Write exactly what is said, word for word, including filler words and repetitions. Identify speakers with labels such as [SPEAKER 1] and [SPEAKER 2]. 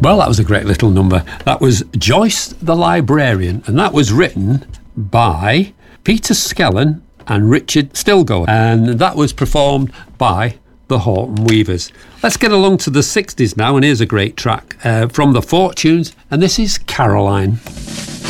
[SPEAKER 1] Well, that was a great little number. That was Joyce the Librarian, and that was written by Peter Skellern and Richard Stilgoe, and that was performed by the Horton Weavers. Let's get along to the sixties now, and here's a great track uh, from the Fortunes, and this is Caroline.